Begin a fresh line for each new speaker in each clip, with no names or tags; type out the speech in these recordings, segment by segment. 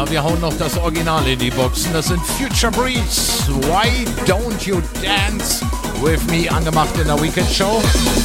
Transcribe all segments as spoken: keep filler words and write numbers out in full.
Ja, wir hauen noch das Original in die Boxen. Das sind Future Breeze. Why don't you dance with me? Angemacht in der Weekend Show.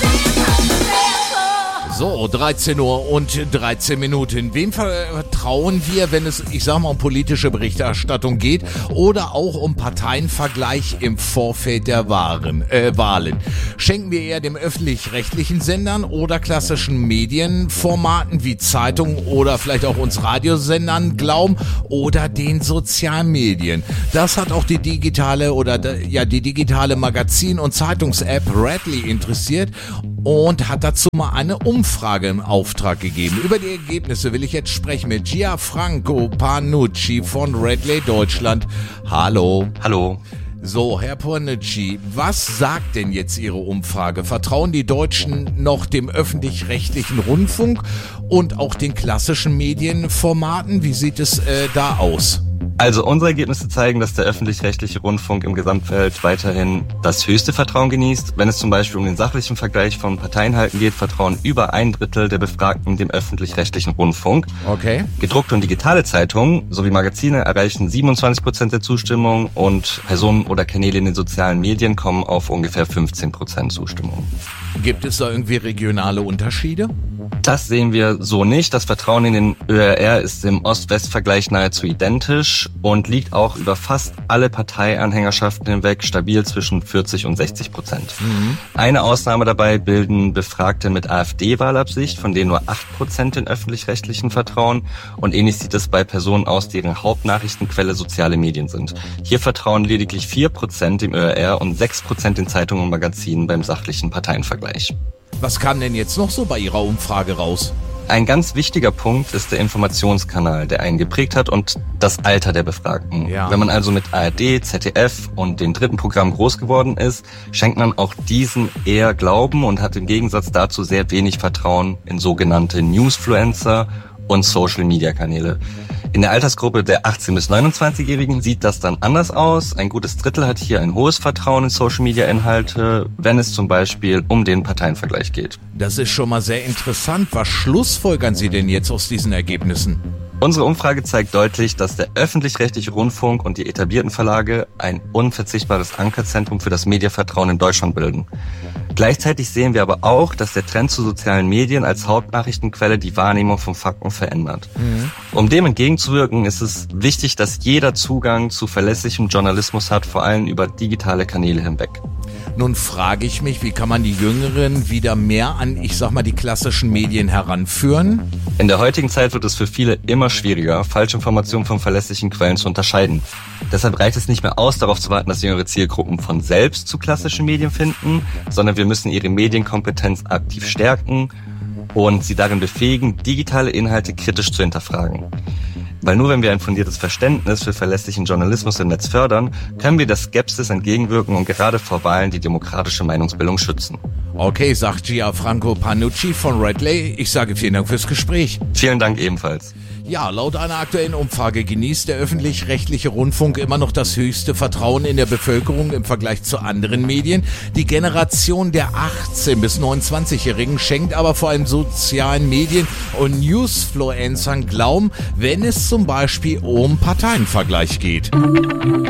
So, dreizehn Uhr und dreizehn Minuten. Wem vertrauen wir, wenn es, ich sag mal, um politische Berichterstattung geht oder auch um Parteienvergleich im Vorfeld der Waren, äh, Wahlen? Schenken wir eher dem öffentlich-rechtlichen Sendern oder klassischen Medienformaten wie Zeitungen oder vielleicht auch uns Radiosendern Glauben oder den Sozialmedien? Das hat auch die digitale oder ja die digitale Magazin- und Zeitungs-App Redly interessiert und hat dazu mal eine Umfrage in Auftrag gegeben. Über die Ergebnisse will ich jetzt sprechen mit Gianfranco Panucci von Redly Deutschland. Hallo.
Hallo.
So, Herr Panucci, was sagt denn jetzt Ihre Umfrage? Vertrauen die Deutschen noch dem öffentlich-rechtlichen Rundfunk und auch den klassischen Medienformaten? Wie sieht es äh, da aus?
Also unsere Ergebnisse zeigen, dass der öffentlich-rechtliche Rundfunk im Gesamtfeld weiterhin das höchste Vertrauen genießt. Wenn es zum Beispiel um den sachlichen Vergleich von Parteienhalten geht, vertrauen über ein Drittel der Befragten dem öffentlich-rechtlichen Rundfunk.
Okay.
Gedruckte und digitale Zeitungen sowie Magazine erreichen siebenundzwanzig Prozent der Zustimmung und Personen oder Kanäle in den sozialen Medien kommen auf ungefähr fünfzehn Prozent Zustimmung.
Gibt es da irgendwie regionale Unterschiede?
Das sehen wir so nicht. Das Vertrauen in den Ö R R ist im Ost-West-Vergleich nahezu identisch und liegt auch über fast alle Parteianhängerschaften hinweg stabil zwischen vierzig und sechzig Prozent. Mhm. Eine Ausnahme dabei bilden Befragte mit AfD-Wahlabsicht, von denen nur acht Prozent den öffentlich-rechtlichen vertrauen. Und ähnlich sieht es bei Personen aus, deren Hauptnachrichtenquelle soziale Medien sind. Hier vertrauen lediglich vier Prozent dem Ö R R und sechs Prozent den Zeitungen und Magazinen beim sachlichen Parteienvergleich.
Was kam denn jetzt noch so bei Ihrer Umfrage raus?
Ein ganz wichtiger Punkt ist der Informationskanal, der einen geprägt hat und das Alter der Befragten. Ja. Wenn man also mit A R D, Z D F und den dritten Programmen groß geworden ist, schenkt man auch diesen eher Glauben und hat im Gegensatz dazu sehr wenig Vertrauen in sogenannte Newsfluencer und Social-Media-Kanäle. In der Altersgruppe der achtzehn- bis neunundzwanzigjährigen sieht das dann anders aus. Ein gutes Drittel hat hier ein hohes Vertrauen in Social-Media-Inhalte, wenn es zum Beispiel um den Parteienvergleich geht.
Das ist schon mal sehr interessant. Was schlussfolgern Sie denn jetzt aus diesen Ergebnissen?
Unsere Umfrage zeigt deutlich, dass der öffentlich-rechtliche Rundfunk und die etablierten Verlage ein unverzichtbares Ankerzentrum für das Medienvertrauen in Deutschland bilden. Gleichzeitig sehen wir aber auch, dass der Trend zu sozialen Medien als Hauptnachrichtenquelle die Wahrnehmung von Fakten verändert. Mhm. Um dem entgegenzuwirken, ist es wichtig, dass jeder Zugang zu verlässlichem Journalismus hat, vor allem über digitale Kanäle hinweg.
Nun frage ich mich, wie kann man die Jüngeren wieder mehr an, ich sag mal, die klassischen Medien heranführen?
In der heutigen Zeit wird es für viele immer schwieriger, Falschinformationen von verlässlichen Quellen zu unterscheiden. Deshalb reicht es nicht mehr aus, darauf zu warten, dass jüngere Zielgruppen von selbst zu klassischen Medien finden, sondern wir müssen ihre Medienkompetenz aktiv stärken und sie darin befähigen, digitale Inhalte kritisch zu hinterfragen. Weil nur wenn wir ein fundiertes Verständnis für verlässlichen Journalismus im Netz fördern, können wir der Skepsis entgegenwirken und gerade vor Wahlen die demokratische Meinungsbildung schützen.
Okay, sagt Gianfranco Panucci von Redly. Ich sage vielen Dank fürs Gespräch.
Vielen Dank ebenfalls.
Ja, laut einer aktuellen Umfrage genießt der öffentlich-rechtliche Rundfunk immer noch das höchste Vertrauen in der Bevölkerung im Vergleich zu anderen Medien. Die Generation der achtzehn- bis neunundzwanzigjährigen schenkt aber vor allem sozialen Medien und Newsfluencern Glauben, wenn es zum Beispiel um Parteienvergleich geht.